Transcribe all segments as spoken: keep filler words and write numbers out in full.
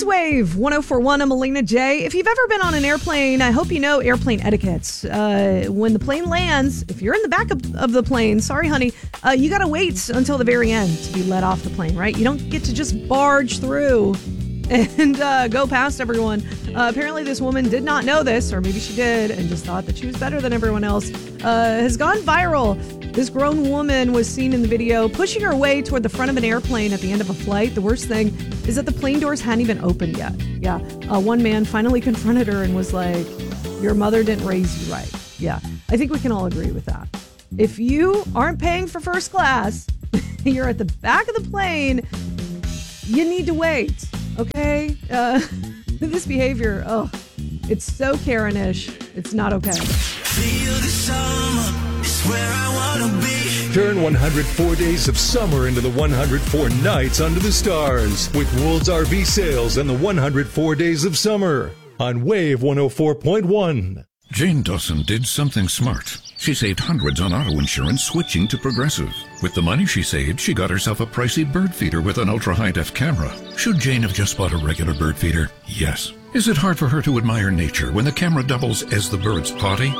It's Wave one oh four point one. I'm Melina J. If you've ever been on an airplane, I hope you know airplane etiquettes. Uh, when the plane lands, if you're in the back of, of the plane, sorry, honey, uh, you got to wait until the very end to be let off the plane, right? You don't get to just barge through and uh, go past everyone. Uh, apparently, this woman did not know this, or maybe she did and just thought that she was better than everyone else. Uh, has gone viral. This grown woman was seen in the video pushing her way toward the front of an airplane at the end of a flight. The worst thing is that the plane doors hadn't even opened yet. Yeah. Uh, one man finally confronted her and was like, your mother didn't raise you right. Yeah. I think we can all agree with that. If you aren't paying for first class, you're at the back of the plane, you need to wait. Okay? Uh, this behavior, oh, it's so Karen-ish. It's not okay. Feel the summer, it's where I wanna be. Turn one hundred four days of summer into the one hundred four nights under the stars with Wool's R V sales and the one hundred four days of summer on Wave one oh four point one. Jane Dawson did something smart. She saved hundreds on auto insurance switching to Progressive. With the money she saved, she got herself a pricey bird feeder with an ultra-high-def camera. Should Jane have just bought a regular bird feeder? Yes. Is it hard for her to admire nature when the camera doubles as the bird's potty?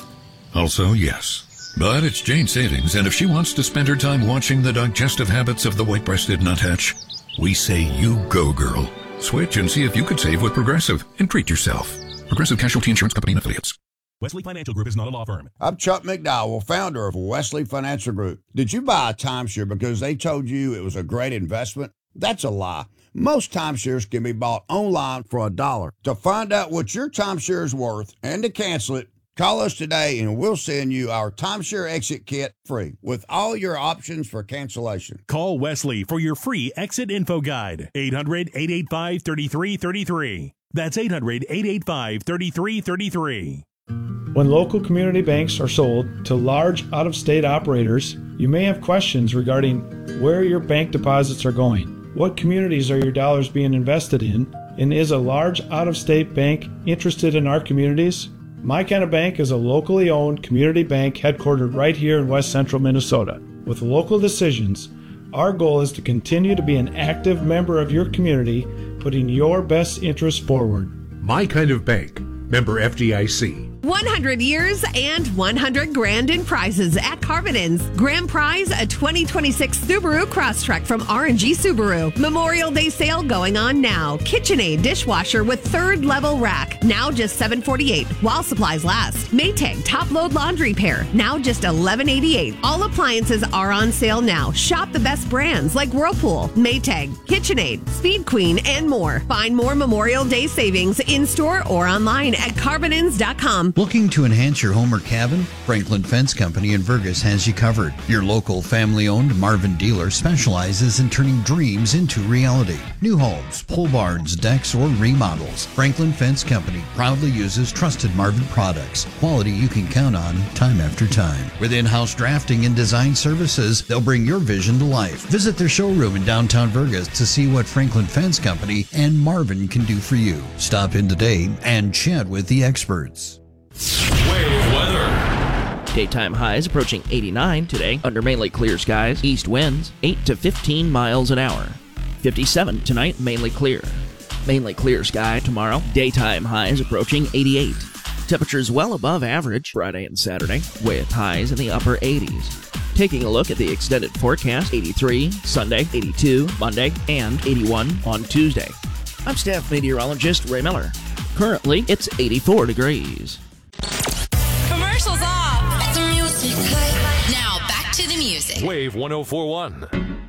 Also, yes. But it's Jane's savings, and if she wants to spend her time watching the digestive habits of the white-breasted nuthatch, we say you go, girl. Switch and see if you could save with Progressive and treat yourself. Progressive Casualty Insurance Company and Affiliates. Wesley Financial Group is not a law firm. I'm Chuck McDowell, founder of Wesley Financial Group. Did you buy a timeshare because they told you it was a great investment? That's a lie. Most timeshares can be bought online for a dollar. To find out what your timeshare is worth and to cancel it, call us today and we'll send you our timeshare exit kit free with all your options for cancellation. Call Wesley for your free exit info guide. eight hundred, eight eight five, three three three three. That's eight hundred, eight eight five, three three three three. When local community banks are sold to large out-of-state operators, you may have questions regarding where your bank deposits are going. What communities are your dollars being invested in? And is a large out-of-state bank interested in our communities? My Kind of Bank is a locally owned community bank headquartered right here in West Central Minnesota. With local decisions, our goal is to continue to be an active member of your community, putting your best interests forward. My Kind of Bank. Member F D I C. one hundred years and one hundred grand in prizes at Carvin's. Grand prize, a twenty twenty-six Subaru Crosstrek from R and G Subaru. Memorial Day sale going on now. KitchenAid dishwasher with third level rack. Now just seven hundred forty-eight dollars while supplies last. Maytag top load laundry pair. Now just eleven eighty-eight. All appliances are on sale now. Shop the best brands like Whirlpool, Maytag, KitchenAid, Speed Queen, and more. Find more Memorial Day savings in store or online at carvin ins dot com. Looking to enhance your home or cabin? Franklin Fence Company in Vergas has you covered. Your local family-owned Marvin dealer specializes in turning dreams into reality. New homes, pole barns, decks, or remodels. Franklin Fence Company proudly uses trusted Marvin products. Quality you can count on time after time. With in-house drafting and design services, they'll bring your vision to life. Visit their showroom in downtown Vergas to see what Franklin Fence Company and Marvin can do for you. Stop in today and chat with the experts. Wave weather. Daytime highs approaching eighty-nine today under mainly clear skies. East winds eight to fifteen miles an hour. fifty-seven tonight, mainly clear. Mainly clear sky tomorrow. Daytime highs approaching eighty-eight. Temperatures well above average Friday and Saturday with highs in the upper eighties. Taking a look at the extended forecast, eighty-three Sunday, eighty-two Monday, and eighty-one on Tuesday. I'm staff meteorologist Ray Miller. Currently, it's eighty-four degrees. Commercials off. The music. Now back to the music. Wave one oh four point one.